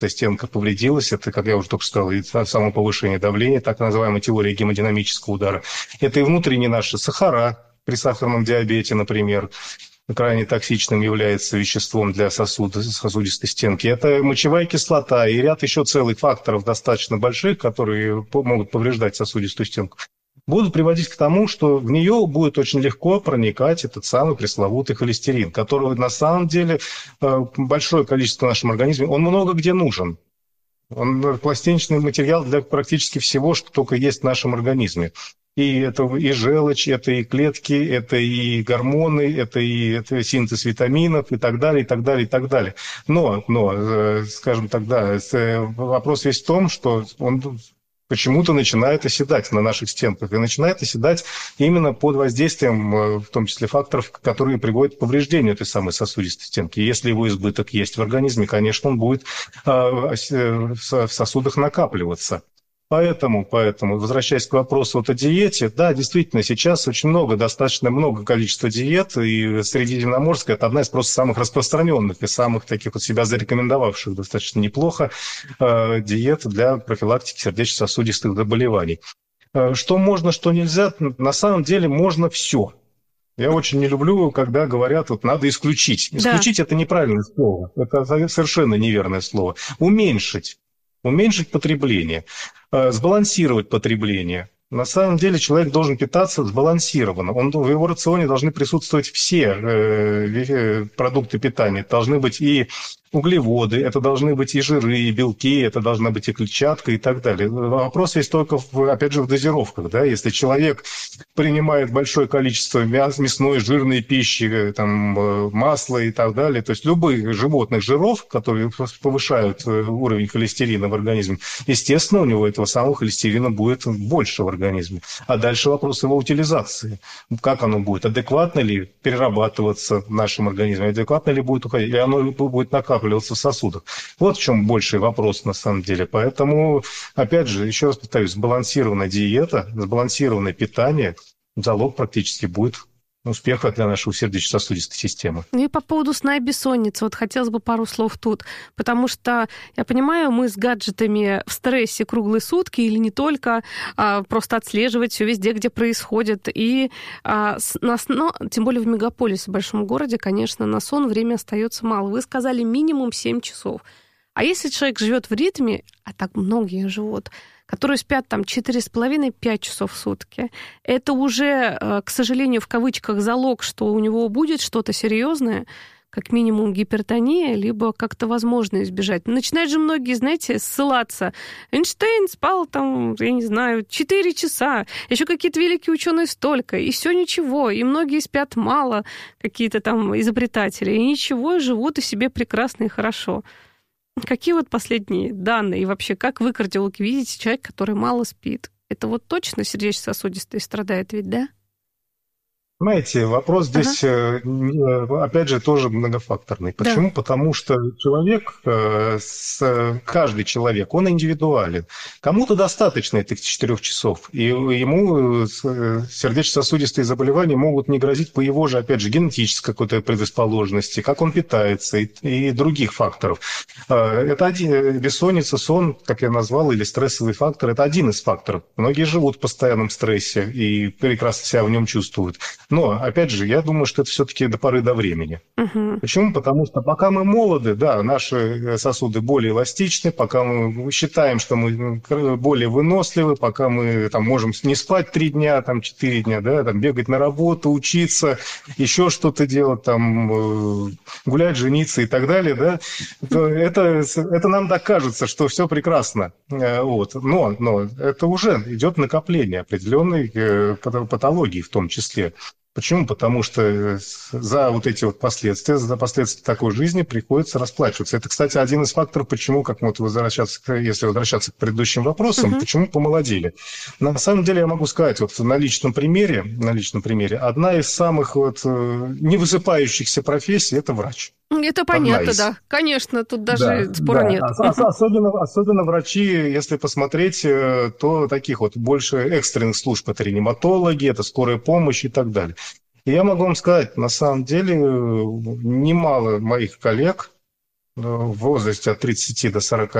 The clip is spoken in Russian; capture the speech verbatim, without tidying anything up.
стенка повредилась. Это, как я уже только сказал, и само повышение давления, так называемая теория гемодинамического удара. Это и внутренние наши сахара при сахарном диабете, например. Крайне токсичным является веществом для сосуда, сосудистой стенки. Это мочевая кислота и ряд еще целых факторов достаточно больших, которые могут повреждать сосудистую стенку, будут приводить к тому, что в нее будет очень легко проникать этот самый пресловутый холестерин, которого на самом деле большое количество в нашем организме, он много где нужен. Он пластинчатый материал для практически всего, что только есть в нашем организме. И это и желчь, это и клетки, это и гормоны, это и это синтез витаминов и так далее, и так далее, и так далее. Но, но скажем тогда, вопрос весь в том, что он почему-то начинает оседать на наших стенках. И начинает оседать именно под воздействием, в том числе, факторов, которые приводят к повреждению этой самой сосудистой стенки. Если его избыток есть в организме, конечно, он будет в сосудах накапливаться. Поэтому, поэтому, возвращаясь к вопросу вот о диете, да, действительно, сейчас очень много, достаточно много количества диет, и средиземноморская – это одна из просто самых распространенных и самых таких вот себя зарекомендовавших достаточно неплохо э, диет для профилактики сердечно-сосудистых заболеваний. Э, что можно, что нельзя, на самом деле можно все. Я очень не люблю, когда говорят, вот надо исключить. Исключить да. – это неправильное слово, это совершенно неверное слово. Уменьшить. Уменьшить потребление, сбалансировать потребление. На самом деле человек должен питаться сбалансированно. Он, в его рационе должны присутствовать все э, продукты питания. Должны быть и углеводы, это должны быть и жиры, и белки, это должна быть и клетчатка и так далее. Вопрос весь только, в, опять же, в дозировках. Да? Если человек принимает большое количество мяс, мясной, жирной пищи, там, масла и так далее, то есть любых животных жиров, которые повышают уровень холестерина в организме, естественно, у него этого самого холестерина будет больше в организме. А дальше вопрос его утилизации. Как оно будет? Адекватно ли перерабатываться в нашем организме? Адекватно ли будет уходить? Или оно будет накапливаться в сосудах? Вот в чем больший вопрос на самом деле. Поэтому, опять же, еще раз повторюсь, сбалансированная диета, сбалансированное питание залог практически будет успеха для нашей сердечно-сосудистой системы. Ну и по поводу сна и бессонницы, вот хотелось бы пару слов тут, потому что, я понимаю, мы с гаджетами в стрессе круглые сутки или не только, а просто отслеживать все везде, где происходит, и а, на сон, тем более в мегаполисе, в большом городе, конечно, на сон время остается мало. Вы сказали минимум семь часов. А если человек живет в ритме, а так многие живут, которые спят там четыре с половиной - пять часов в сутки, это уже, к сожалению, в кавычках залог, что у него будет что-то серьезное, как минимум гипертония, либо как-то возможно избежать. Начинают же многие, знаете, ссылаться. Эйнштейн спал там, я не знаю, четыре часа, еще какие-то великие ученые столько, и все ничего, и многие спят мало, какие-то там изобретатели, и ничего, живут и себе прекрасно и хорошо. Какие вот последние данные? И вообще, как вы, кардиологи, видите человека, который мало спит? Это вот точно сердечно-сосудистый страдает ведь, да? Знаете, вопрос здесь, ага. опять же, тоже многофакторный. Почему? Да. Потому что человек, каждый человек, он индивидуален. Кому-то достаточно этих четырех часов, и ему сердечно-сосудистые заболевания могут не грозить по его же, опять же, генетической какой-то предрасположенности, как он питается и, и других факторов. Это один, бессонница, сон, как я назвал, или стрессовый фактор, это один из факторов. Многие живут в постоянном стрессе и прекрасно себя в нем чувствуют. Но, опять же, я думаю, что это все-таки до поры до времени. Uh-huh. Почему? Потому что пока мы молоды, да, наши сосуды более эластичны, пока мы считаем, что мы более выносливы, пока мы там, можем не спать три дня, там, четыре дня, да, там, бегать на работу, учиться, еще что-то делать, там, гулять, жениться и так далее, да, то это, это нам так кажется, что все прекрасно. Вот. Но, но это уже идет накопление определенной патологии в том числе. Почему? Потому что за вот эти вот последствия, за последствия такой жизни приходится расплачиваться. Это, кстати, один из факторов, почему, как вот возвращаться, если возвращаться к предыдущим вопросам, uh-huh. почему помолодели. На самом деле я могу сказать, вот на личном примере, на личном примере, одна из самых вот невысыпающихся профессий – это врач. Это понятно, да. Конечно, тут даже да, спора да. нет. Особенно, особенно врачи, если посмотреть, то таких вот больше экстренных служб. Это реаниматологи, это скорая помощь и так далее. И я могу вам сказать, на самом деле, немало моих коллег, в возрасте от тридцати до сорока